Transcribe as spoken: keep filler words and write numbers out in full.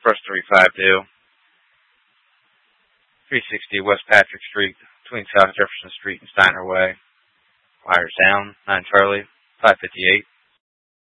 First three five two. three sixty West Patrick Street, between South Jefferson Street and Steiner Way. Wires down, nine Charlie, five fifty-eight.